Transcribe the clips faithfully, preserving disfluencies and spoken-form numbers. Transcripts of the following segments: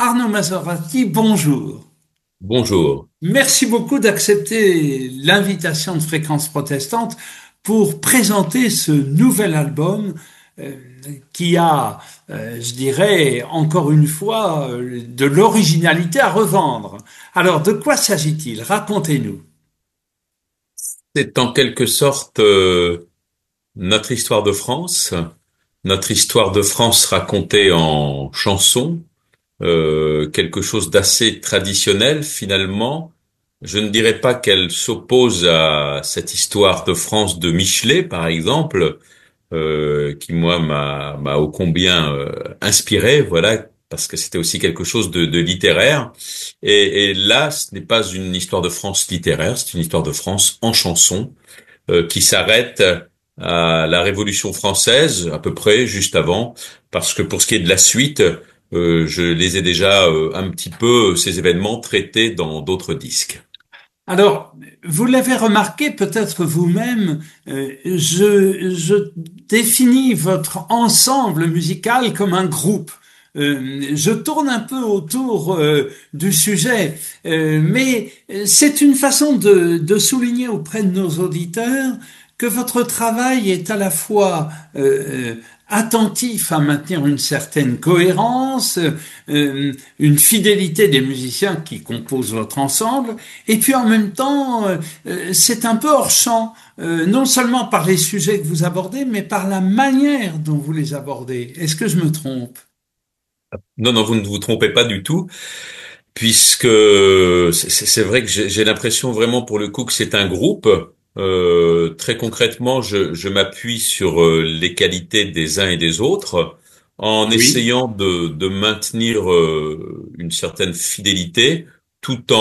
Arnaud Maserati, bonjour. Bonjour. Merci beaucoup d'accepter l'invitation de Fréquence Protestante pour présenter ce nouvel album euh, qui a, euh, je dirais, encore une fois, euh, de l'originalité à revendre. Alors, de quoi s'agit-il? Racontez-nous. C'est en quelque sorte euh, notre histoire de France, notre histoire de France racontée en chansons, euh, quelque chose d'assez traditionnel finalement. Je ne dirais pas qu'elle s'oppose à cette histoire de France de Michelet, par exemple, euh, qui moi m'a m'a ô combien euh, inspiré, voilà, parce que c'était aussi quelque chose de, de littéraire. Et, et là, ce n'est pas une histoire de France littéraire, c'est une histoire de France en chanson euh, qui s'arrête à la Révolution française, à peu près juste avant, parce que pour ce qui est de la suite, euh, je les ai déjà euh, un petit peu ces événements traités dans d'autres disques. Alors, vous l'avez remarqué peut-être vous-même, euh, je, je définis votre ensemble musical comme un groupe. Euh, je tourne un peu autour euh, du sujet, euh, mais c'est une façon de, de souligner auprès de nos auditeurs que votre travail est à la fois euh, attentif à maintenir une certaine cohérence, euh, une fidélité des musiciens qui composent votre ensemble, et puis en même temps, euh, c'est un peu hors champ, euh, non seulement par les sujets que vous abordez, mais par la manière dont vous les abordez. Est-ce que je me trompe? Non, non, vous ne vous trompez pas du tout, puisque c'est c'est vrai que j'ai j'ai l'impression vraiment pour le coup que c'est un groupe. Euh, très concrètement, je, je m'appuie sur euh, les qualités des uns et des autres en Oui. essayant de, de maintenir euh, une certaine fidélité tout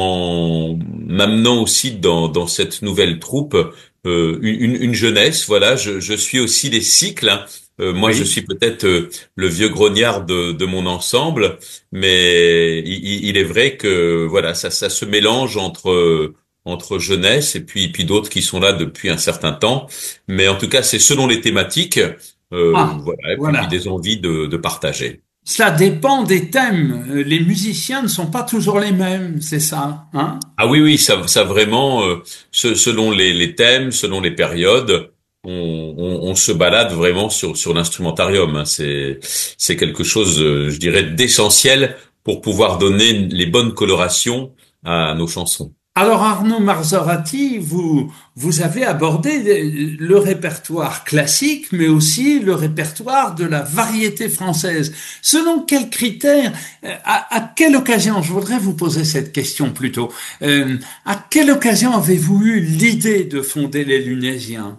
en m'amenant aussi dans, dans cette nouvelle troupe euh, une, une une jeunesse. Voilà, je, je suis aussi les cycles, hein. Euh, moi, je Oui. suis peut-être euh, le vieux grognard de, de mon ensemble, mais il, il est vrai que voilà, ça, ça se mélange entre entre jeunesse et puis puis d'autres qui sont là depuis un certain temps. Mais en tout cas, c'est selon les thématiques, euh, Ah, voilà, et puis puis voilà. des envies de, de partager. Cela dépend des thèmes. Euh, Les musiciens ne sont pas toujours les mêmes, c'est ça, hein? Ah oui, oui, ça, ça vraiment, euh, ce- selon les, les thèmes, selon les périodes, on, on, on se balade vraiment sur, sur l'instrumentarium, hein. C'est, c'est quelque chose, euh, je dirais, d'essentiel pour pouvoir donner les bonnes colorations à nos chansons. Alors Arnaud Marzorati, vous, vous avez abordé le répertoire classique, mais aussi le répertoire de la variété française. Selon quels critères, euh, à, à quelle occasion, je voudrais vous poser cette question plutôt, euh, à quelle occasion avez-vous eu l'idée de fonder les Lunésiens?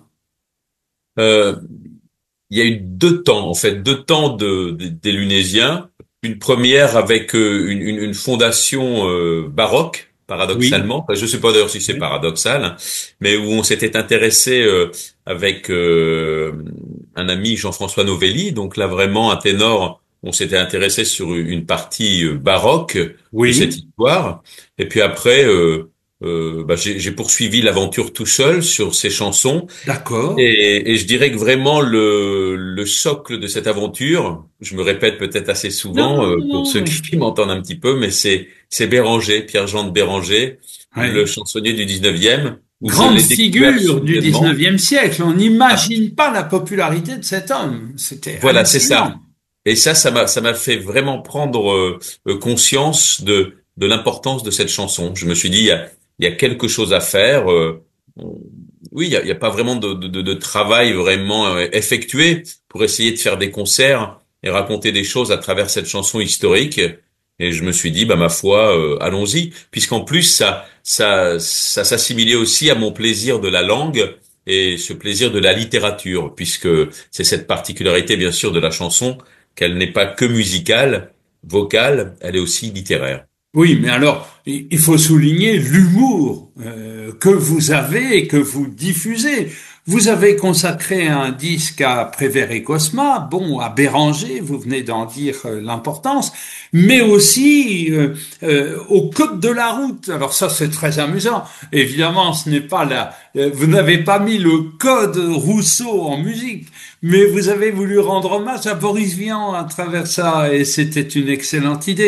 Euh, il y a eu deux temps, en fait, deux temps de, de- des Lunésiens. Une première avec euh, une, une, une fondation euh, baroque, Oui, paradoxalement. Enfin, je ne sais pas d'ailleurs si c'est oui, paradoxal, hein, mais où on s'était intéressé euh, avec euh, un ami Jean-François Novelli. Donc là, vraiment, un ténor, on s'était intéressé sur une partie euh, baroque de cette oui, histoire. Et puis après, euh, euh, bah, j'ai j'ai poursuivi l'aventure tout seul sur ces chansons. d'accord. Et, et je dirais que vraiment le, le socle de cette aventure, je me répète peut-être assez Non, souvent non, euh, pour non, ceux non. qui m'entendent un petit peu, mais c'est c'est Béranger, Pierre-Jean de Béranger, le Oui. chansonnier du dix-neuvième, où je Grande l'ai découvert figure du soudainement. dix-neuvième siècle. On Ah, n'imagine pas la popularité de cet homme. C'était voilà, c'est hallucinant. ça. Et ça, ça m'a ça m'a fait vraiment prendre euh, euh, conscience de de l'importance de cette chanson. Je me suis dit, il y a il y a quelque chose à faire. euh, on- oui, il y a, il y a pas vraiment de, de, de de travail vraiment euh, effectué pour essayer de faire des concerts et raconter des choses à travers cette chanson historique. Et je me suis dit, bah ma foi, euh, allons-y, puisqu'en plus ça ça ça s'assimilait aussi à mon plaisir de la langue et ce plaisir de la littérature, puisque c'est cette particularité, bien sûr, de la chanson, qu'elle n'est pas que musicale, vocale, elle est aussi littéraire. Oui, mais alors, il il faut souligner l'humour euh, que vous avez et que vous diffusez. Vous avez consacré un disque à Prévert et Cosma, bon, à Béranger, vous venez d'en dire euh, l'importance, mais aussi euh, euh, au code de la route. Alors ça, c'est très amusant. Évidemment, ce n'est pas là. euh, vous n'avez pas mis le code Rousseau en musique, mais vous avez voulu rendre hommage à Boris Vian à travers ça, et c'était une excellente idée.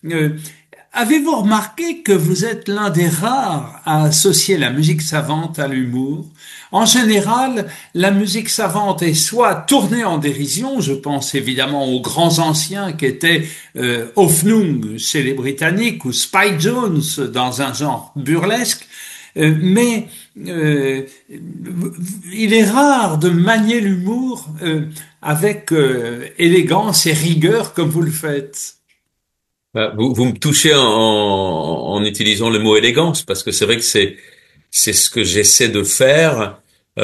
Euh, Avez-vous remarqué que vous êtes l'un des rares à associer la musique savante à l'humour? En général, la musique savante est soit tournée en dérision, je pense évidemment aux grands anciens qui étaient euh, Hoffnung chez les Britanniques ou Spike Jones dans un genre burlesque, euh, mais euh, il est rare de manier l'humour euh, avec euh, élégance et rigueur comme vous le faites. Bah, Vous, vous me touchez en, en utilisant le mot élégance, parce que c'est vrai que c'est c'est ce que j'essaie de faire.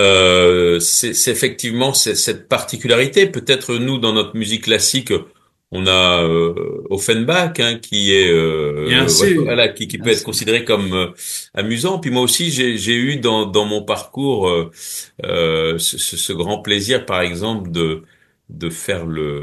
Euh, c'est c'est effectivement c'est cette particularité. Peut-être nous dans notre musique classique, on a euh, Offenbach, hein, qui est Bien euh, sûr, voilà, qui, qui bien peut être sûr. considéré comme euh, amusant. Puis moi aussi j'ai j'ai eu dans dans mon parcours euh, euh, ce, ce ce grand plaisir, par exemple, de de faire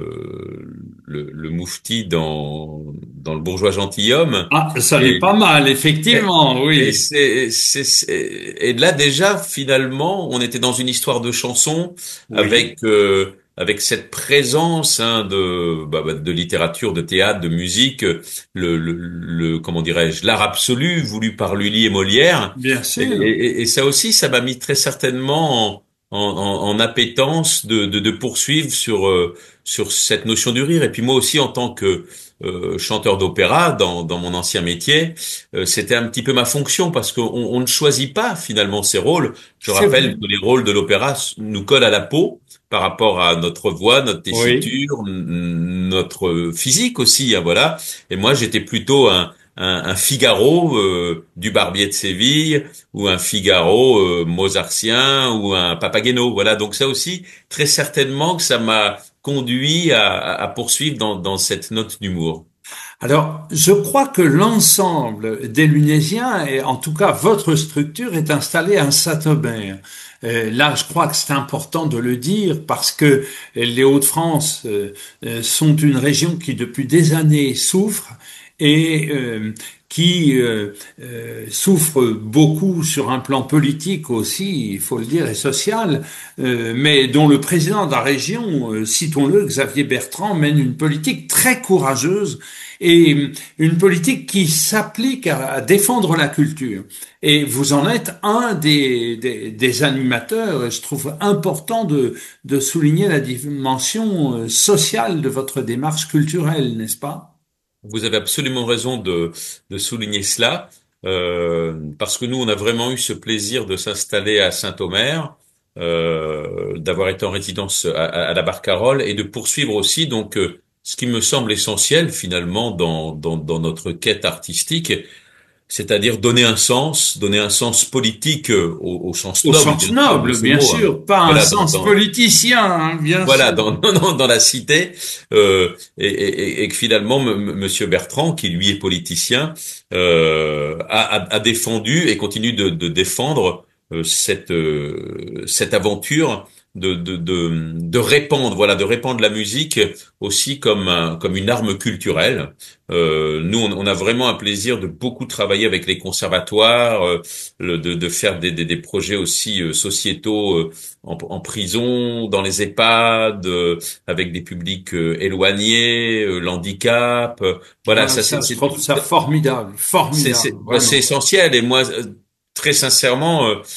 le le, le moufti dans dans le Bourgeois gentilhomme. Ah, ça n'est Et pas mal, et, effectivement, et oui. c'est, c'est, c'est- et là déjà finalement, on était dans une histoire de chanson Oui, avec euh, avec cette présence, hein, de bah, bah, de littérature, de théâtre, de musique, le le, le comment dirais-je, l'art absolu voulu par Lully et Molière. bien Et, sûr. et, et ça aussi, ça m'a mis très certainement en, en, en appétence de, de de poursuivre sur euh, sur cette notion du rire. Et puis moi aussi en tant que euh, chanteur d'opéra dans dans mon ancien métier, euh, c'était un petit peu ma fonction, parce qu'on on ne choisit pas finalement ces rôles. Je C'est rappelle vrai. que les rôles de l'opéra s- nous collent à la peau par rapport à notre voix, notre Oui. tessiture, n- notre physique aussi, hein, voilà. Et moi, j'étais plutôt un, un, un Figaro euh, du Barbier de Séville, ou un Figaro euh, mozartien, ou un Papageno, voilà. Donc ça aussi, très certainement que ça m'a conduit à, à à poursuivre dans, dans cette note d'humour. Alors, je crois que l'ensemble des Lunésiens, et en tout cas votre structure, est installée à Saint-Omer. Euh, là, je crois que c'est important de le dire parce que les Hauts-de-France euh, euh, sont une région qui, depuis des années, souffre et euh, qui euh, euh, souffre beaucoup sur un plan politique aussi, il faut le dire, et social, euh, mais dont le président de la région, euh, citons-le, Xavier Bertrand, mène une politique très courageuse et une politique qui s'applique à, à défendre la culture. Et vous en êtes un des, des, des animateurs. Je trouve important de, de souligner la dimension euh, sociale de votre démarche culturelle, n'est-ce pas? Vous avez absolument raison de, de souligner cela, euh, parce que nous, on a vraiment eu ce plaisir de s'installer à Saint-Omer, euh, d'avoir été en résidence à, à la Barcarolle, et de poursuivre aussi donc euh, ce qui me semble essentiel finalement dans, dans, dans notre quête artistique, c'est-à-dire donner un sens, donner un sens politique, euh, au, au sens Au noble, sens bien sûr, de noble, ce bien mot, hein. sûr, pas un Voilà, dans, sens dans, politicien, hein, bien voilà, sûr. dans, dans, dans la cité, euh, et, et, et que finalement, M- M- Monsieur Bertrand, qui lui est politicien, euh, a, a, a défendu et continue de, de défendre euh, cette euh, cette aventure de, de de de répandre, voilà, de répandre la musique aussi comme un, comme une arme culturelle. Euh, nous, on, on a vraiment un plaisir de beaucoup travailler avec les conservatoires, euh, le- de, de faire des, des, des projets aussi euh, sociétaux, euh, en, en prison, dans les EHPAD, euh, avec des publics euh, éloignés, euh, l'handicap. euh, voilà, Ah, ça ça, c'est je c'est trouve ça formidable, c'est formidable, c'est bah, c'est vraiment. essentiel. Et moi, euh, très sincèrement, euh,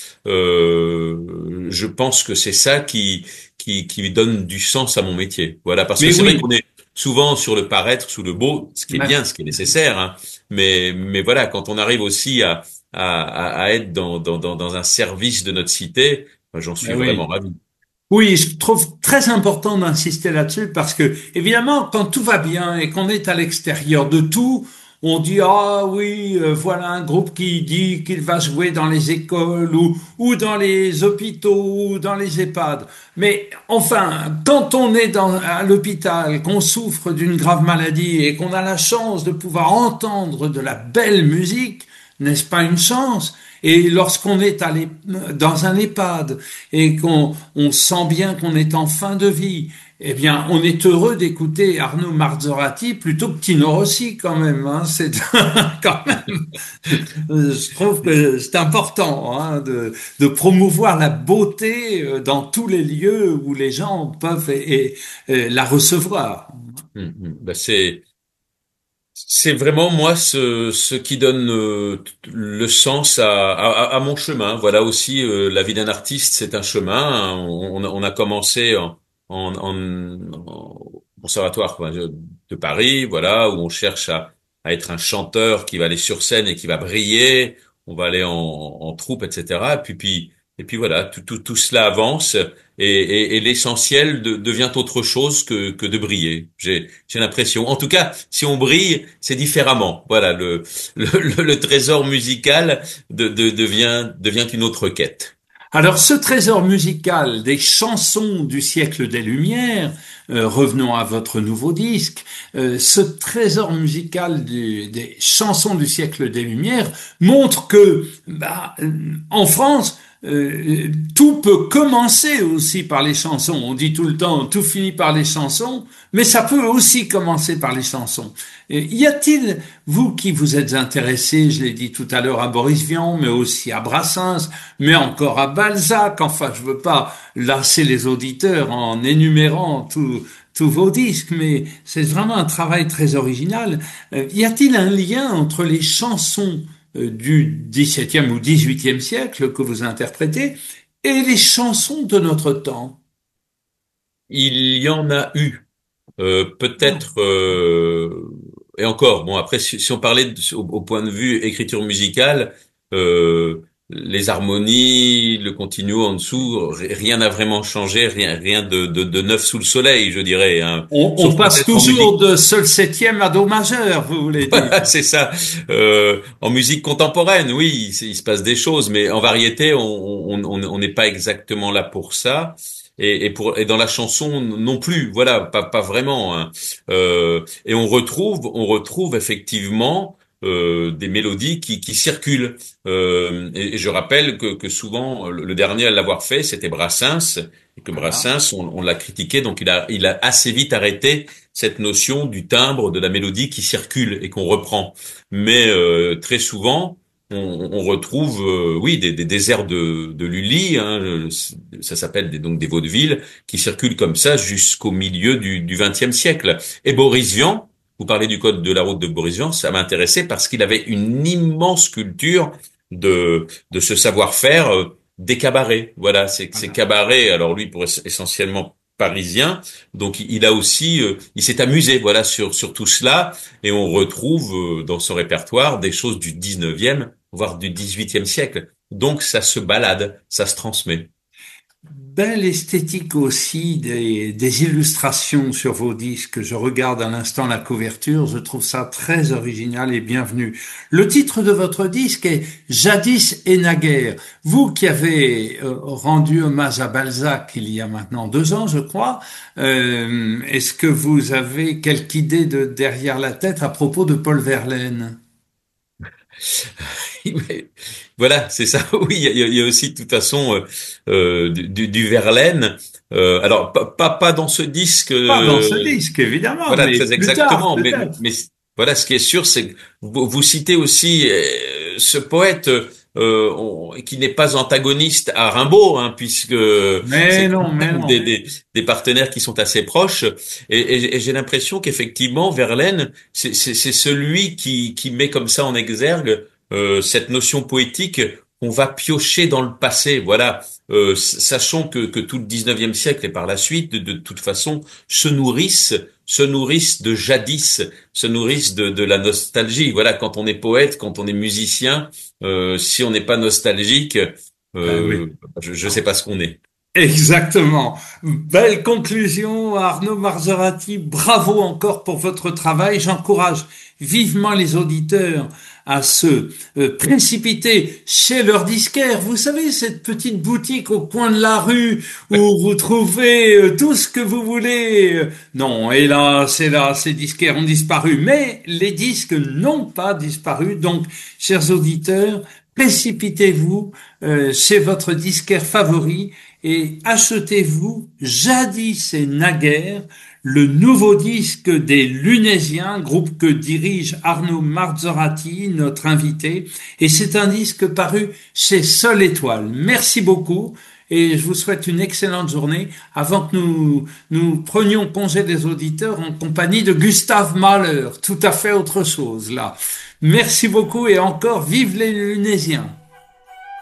euh, je pense que c'est ça qui qui qui donne du sens à mon métier. Voilà, parce que Mais c'est vrai qu'on oui, est souvent sur le paraître, sous le beau, ce qui est mais, bien, ce qui est nécessaire, hein. Mais mais voilà, quand on arrive aussi à à à à être dans dans dans dans un service de notre cité, ben, j'en suis mais vraiment oui. ravi. Oui, je trouve très important d'insister là-dessus parce que, évidemment, quand tout va bien et qu'on est à l'extérieur de tout, on dit, ah oui, euh, voilà un groupe qui dit qu'il va jouer dans les écoles ou, ou dans les hôpitaux ou dans les EHPAD. Mais enfin, quand on est dans, à l'hôpital, qu'on souffre d'une grave maladie et qu'on a la chance de pouvoir entendre de la belle musique, n'est-ce pas une chance? Et lorsqu'on est allé dans un EHPAD et qu'on on sent bien qu'on est en fin de vie, eh bien, on est heureux d'écouter Arnaud Marzorati plutôt que Tino Rossi quand même. Hein. C'est quand même, je trouve que c'est important hein, de, de promouvoir la beauté euh, dans tous les lieux où les gens peuvent et, et, et la recevoir. Hum, hum. Ben, c'est C'est vraiment moi ce, ce qui donne euh, le sens à, à, à mon chemin. Voilà aussi euh, la vie d'un artiste, c'est un chemin, hein. On, on a commencé en, en, en, en conservatoire quoi, de, de Paris, voilà, où on cherche à, à être un chanteur qui va aller sur scène et qui va briller. On va aller en, en troupe, et cetera. Et puis, puis et puis voilà, tout, tout, tout cela avance et, et, et l'essentiel de- devient autre chose que, que de briller. J'ai, j'ai l'impression. En tout cas, si on brille, c'est différemment. Voilà, le, le, le, le trésor musical de, de- devient, devient une autre quête. Alors, ce trésor musical des chansons du siècle des Lumières, euh, revenons à votre nouveau disque, euh, ce trésor musical du- des chansons du siècle des Lumières montre que, bah, euh, en France, euh, tout peut commencer aussi par les chansons. On dit tout le temps, tout finit par les chansons, mais ça peut aussi commencer par les chansons. Et y a-t-il, vous qui vous êtes intéressé, je l'ai dit tout à l'heure, à Boris Vian, mais aussi à Brassens, mais encore à Balzac, enfin je veux pas lasser les auditeurs en énumérant tous tous vos disques, mais c'est vraiment un travail très original. Euh, y a-t-il un lien entre les chansons euh, du dix-septième ou dix-huitième siècle que vous interprétez et les chansons de notre temps? Il y en a eu. Euh, Ah, peut-être euh, et encore bon après si, si on parlait de- au, au point de vue écriture musicale euh, les harmonies le continuo en dessous ri- rien n'a vraiment changé rien rien de, de, de neuf sous le soleil je dirais hein. On, on Sauf passe peut-être en toujours musique de sol septième à do majeur, vous voulez dire. voilà c'est ça euh, en musique contemporaine oui il, se il se passe des choses mais en variété on on on on n'est pas exactement là pour ça et, et pour et dans la chanson non plus voilà pas pas vraiment hein. Euh, et on retrouve on retrouve effectivement euh, des mélodies qui qui circulent euh, et, et je rappelle que que souvent le, le dernier à l'avoir fait c'était Brassens et que Voilà. Brassens on, on l'a critiqué donc il a il a assez vite arrêté cette notion du timbre de la mélodie qui circule et qu'on reprend mais euh, très souvent on, on retrouve, euh, oui, des, des, des airs de, de Lully, hein, euh, ça s'appelle des, donc des vaudevilles, qui circulent comme ça jusqu'au milieu du, du vingtième siècle. Et Boris Vian, vous parlez du code de la route de Boris Vian, ça m'intéressait parce qu'il avait une immense culture de, de ce savoir-faire euh, des cabarets. Voilà, c'est ces Voilà. cabarets. Alors lui, pour ess- essentiellement parisien, donc il a aussi, euh, il s'est amusé, voilà, sur sur tout cela, et on retrouve euh, dans son répertoire des choses du dix-neuvième voire du dix-huitième siècle. Donc ça se balade, ça se transmet. Belle esthétique aussi des, des illustrations sur vos disques. Je regarde à l'instant la couverture, je trouve ça très original et bienvenu. Le titre de votre disque est Jadis et naguère. Vous qui avez euh, rendu hommage à Balzac il y a maintenant deux ans, je crois, euh, est-ce que vous avez quelque idée de derrière la tête à propos de Paul Verlaine? Voilà, c'est ça. Oui, il y a, il y a aussi de toute façon euh, euh, du, du, du Verlaine. Euh, alors pas, pas pas dans ce disque, Pas dans euh, ce disque, évidemment, voilà mais très plus tard, exactement. Mais peut-être. mais voilà, ce qui est sûr, c'est que vous, vous citez aussi euh, ce poète euh, on- qui n'est pas antagoniste à Rimbaud, hein, puisque Mais c'est non, quand mais même non. des, des, des partenaires qui sont assez proches. Et, et- et j'ai l'impression qu'effectivement Verlaine, c'est c'est- c'est celui qui qui met comme ça en exergue euh, cette notion poétique qu'on va piocher dans le passé. Voilà, euh, sachant que, que tout le dix-neuvième siècle et par la suite, de, de toute façon, se nourrissent, se nourrissent de jadis, se nourrissent de, de la nostalgie. Voilà, quand on est poète, quand on est musicien, euh, si on n'est pas nostalgique, Ben oui. euh, je ne sais pas ce qu'on est. Exactement. Belle conclusion, Arnaud Marzorati. Bravo encore pour votre travail. J'encourage vivement les auditeurs à se euh, précipiter chez leur disquaire. Vous savez, cette petite boutique au coin de la rue où vous trouvez euh, tout ce que vous voulez. Non, hélas, hélas, ces disquaires ont disparu. Mais les disques n'ont pas disparu. Donc, chers auditeurs, précipitez-vous euh, chez votre disquaire favori et achetez-vous Jadis et naguère, le nouveau disque des Lunésiens, groupe que dirige Arnaud Marzorati, notre invité, et c'est un disque paru chez Sol Étoile. Merci beaucoup et je vous souhaite une excellente journée avant que nous, nous prenions congé des auditeurs en compagnie de Gustave Mahler. Tout à fait autre chose, là. Merci beaucoup et encore vive les Lunésiens.